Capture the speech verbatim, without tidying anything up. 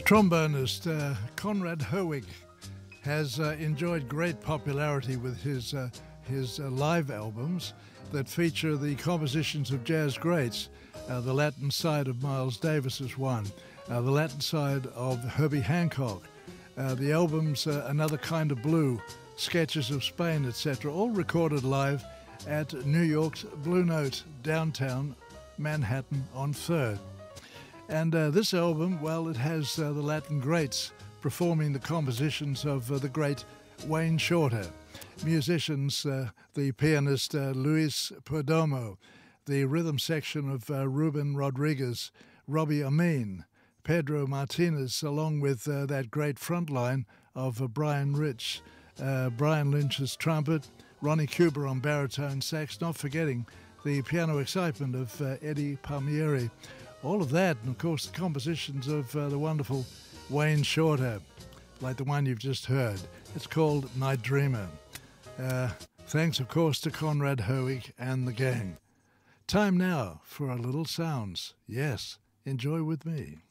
Trombonist uh, Conrad Herwig has uh, enjoyed great popularity with his uh, his uh, live albums that feature the compositions of jazz greats. Uh, the Latin side of Miles Davis is one, uh, the Latin side of Herbie Hancock, uh, the albums uh, Another Kind of Blue, Sketches of Spain, et cetera, all recorded live at New York's Blue Note, downtown Manhattan on third. And uh, this album, well, it has uh, the Latin greats performing the compositions of uh, the great Wayne Shorter. Musicians, uh, the pianist uh, Luis Perdomo, the rhythm section of uh, Ruben Rodriguez, Robbie Amin, Pedro Martinez, along with uh, that great front line of uh, Brian Rich, uh, Brian Lynch's trumpet, Ronnie Cuber on baritone sax, not forgetting the piano excitement of uh, Eddie Palmieri. All of that, and of course the compositions of uh, the wonderful Wayne Shorter, like the one you've just heard. It's called Night Dreamer. Uh, thanks, of course, to Conrad Herwig and the gang. Time now for a little sounds. Yes, enjoy with me.